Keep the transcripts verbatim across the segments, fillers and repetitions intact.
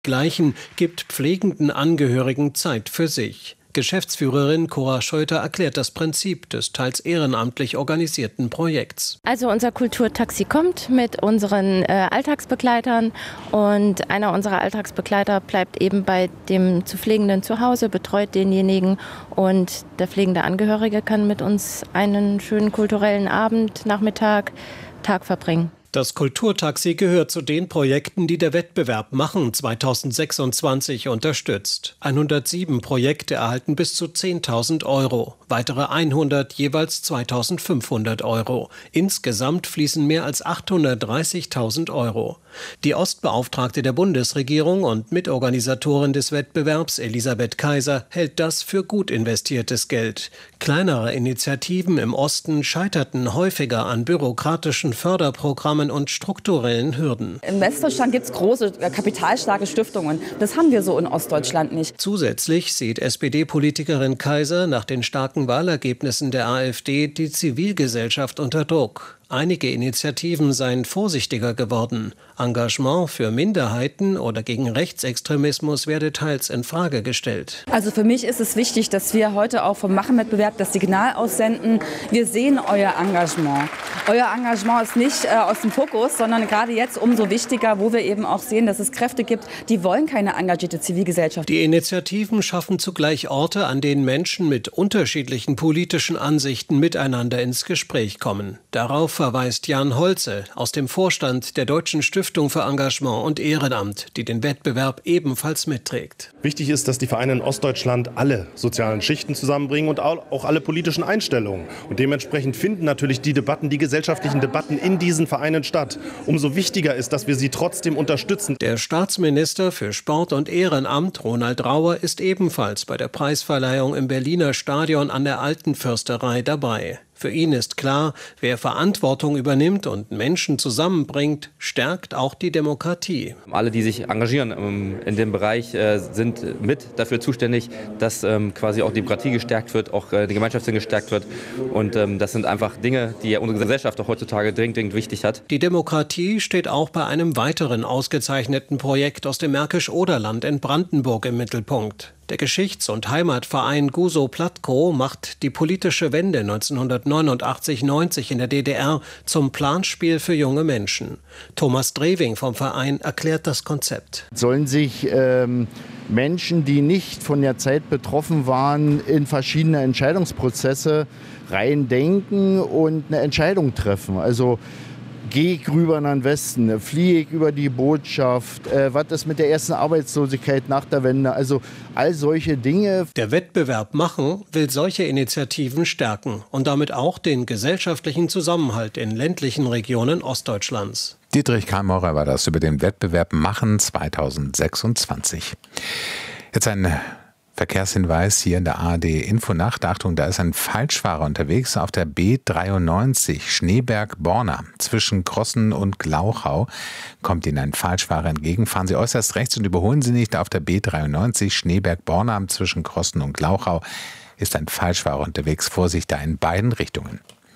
Gleichen gibt pflegenden Angehörigen Zeit für sich. Geschäftsführerin Cora Scheuter erklärt das Prinzip des teils ehrenamtlich organisierten Projekts. Also unser Kulturtaxi kommt mit unseren äh, Alltagsbegleitern und einer unserer Alltagsbegleiter bleibt eben bei dem zu Pflegenden zu Hause, betreut denjenigen und der pflegende Angehörige kann mit uns einen schönen kulturellen Abend, Nachmittag, Tag verbringen. Das Kulturtaxi gehört zu den Projekten, die der Wettbewerb Machen zweitausendsechsundzwanzig unterstützt. hundertsieben Projekte erhalten bis zu zehntausend Euro, weitere hundert jeweils zweitausendfünfhundert Euro. Insgesamt fließen mehr als achthundertdreißigtausend Euro. Die Ostbeauftragte der Bundesregierung und Mitorganisatorin des Wettbewerbs, Elisabeth Kaiser, hält das für gut investiertes Geld. Kleinere Initiativen im Osten scheiterten häufiger an bürokratischen Förderprogrammen und strukturellen Hürden. In Westdeutschland gibt es große, kapitalstarke Stiftungen. Das haben wir so in Ostdeutschland nicht. Zusätzlich sieht S P D-Politikerin Kaiser nach den starken Wahlergebnissen der AfD die Zivilgesellschaft unter Druck. Einige Initiativen seien vorsichtiger geworden. Engagement für Minderheiten oder gegen Rechtsextremismus werde teils in Frage gestellt. Also für mich ist es wichtig, dass wir heute auch vom Machen-Wettbewerb das Signal aussenden. Wir sehen euer Engagement. Euer Engagement ist nicht äh, aus dem Fokus, sondern gerade jetzt umso wichtiger, wo wir eben auch sehen, dass es Kräfte gibt, die wollen keine engagierte Zivilgesellschaft. Die Initiativen schaffen zugleich Orte, an denen Menschen mit unterschiedlichen politischen Ansichten miteinander ins Gespräch kommen. Darauf verweist Jan Holze aus dem Vorstand der Deutschen Stiftung für Engagement und Ehrenamt, die den Wettbewerb ebenfalls mitträgt. Wichtig ist, dass die Vereine in Ostdeutschland alle sozialen Schichten zusammenbringen und auch alle politischen Einstellungen. Und dementsprechend finden natürlich die Debatten, die gesellschaftlichen Debatten in diesen Vereinen statt. Umso wichtiger ist, dass wir sie trotzdem unterstützen. Der Staatsminister für Sport und Ehrenamt, Ronald Rauer, ist ebenfalls bei der Preisverleihung im Berliner Stadion an der Alten Försterei dabei. Für ihn ist klar, wer Verantwortung übernimmt und Menschen zusammenbringt, stärkt auch die Demokratie. Alle, die sich engagieren in dem Bereich, sind mit dafür zuständig, dass quasi auch Demokratie gestärkt wird, auch die Gemeinschaftssinn gestärkt wird. Und das sind einfach Dinge, die unsere Gesellschaft auch heutzutage dringend, dringend wichtig hat. Die Demokratie steht auch bei einem weiteren ausgezeichneten Projekt aus dem Märkisch-Oderland in Brandenburg im Mittelpunkt. Der Geschichts- und Heimatverein Guso Platko macht die politische Wende neunzehnhundertneunundachtzig neunzig in der D D R zum Planspiel für junge Menschen. Thomas Drewing vom Verein erklärt das Konzept. Sollen sich ähm, Menschen, die nicht von der Zeit betroffen waren, in verschiedene Entscheidungsprozesse reindenken und eine Entscheidung treffen. Also gehe ich rüber nach den Westen, fliehe ich über die Botschaft, äh, was ist mit der ersten Arbeitslosigkeit nach der Wende, also all solche Dinge. Der Wettbewerb Machen will solche Initiativen stärken und damit auch den gesellschaftlichen Zusammenhalt in ländlichen Regionen Ostdeutschlands. Dietrich Karl-Maurer war das über den Wettbewerb Machen zweitausendsechsundzwanzig. Jetzt ein Verkehrshinweis hier in der A R D Infonacht. Achtung, da ist ein Falschfahrer unterwegs auf der B dreiundneunzig Schneeberg-Borna. Zwischen Krossen und Glauchau kommt Ihnen ein Falschfahrer entgegen. Fahren Sie äußerst rechts und überholen Sie nicht. Auf der B dreiundneunzig Schneeberg-Borna zwischen Krossen und Glauchau ist ein Falschfahrer unterwegs. Vorsicht da in beiden Richtungen.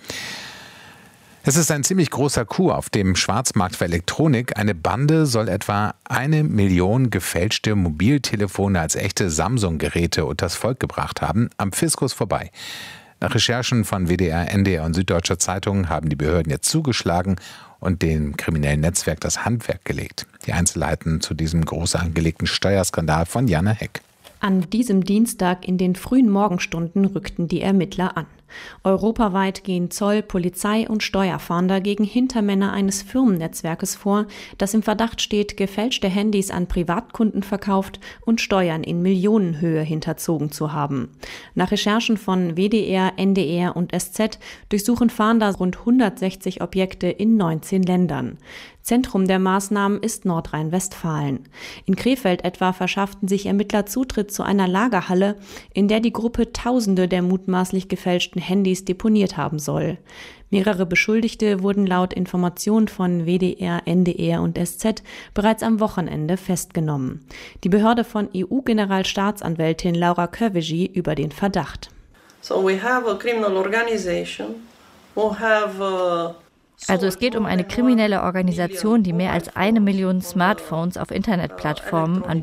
Es ist ein ziemlich großer Coup auf dem Schwarzmarkt für Elektronik. Eine Bande soll etwa eine Million gefälschte Mobiltelefone als echte Samsung-Geräte unters Volk gebracht haben, am Fiskus vorbei. Nach Recherchen von W D R, N D R und Süddeutscher Zeitung haben die Behörden jetzt zugeschlagen und dem kriminellen Netzwerk das Handwerk gelegt. Die Einzelheiten zu diesem groß angelegten Steuerskandal von Janne Heck. An diesem Dienstag in den frühen Morgenstunden rückten die Ermittler an. Europaweit gehen Zoll, Polizei und Steuerfahnder gegen Hintermänner eines Firmennetzwerkes vor, das im Verdacht steht, gefälschte Handys an Privatkunden verkauft und Steuern in Millionenhöhe hinterzogen zu haben. Nach Recherchen von W D R, N D R und S Z durchsuchen Fahnder rund hundertsechzig Objekte in neunzehn Ländern. Zentrum der Maßnahmen ist Nordrhein-Westfalen. In Krefeld etwa verschafften sich Ermittler Zutritt zu einer Lagerhalle, in der die Gruppe Tausende der mutmaßlich gefälschten Handys deponiert haben soll. Mehrere Beschuldigte wurden laut Informationen von W D R, N D R und S Z bereits am Wochenende festgenommen. Die Behörde von E U-Generalstaatsanwältin Laura Kövesi über den Verdacht. So we have a criminal organization who have uh Also es geht um eine kriminelle Organisation, die mehr als eine Million Smartphones auf Internetplattformen an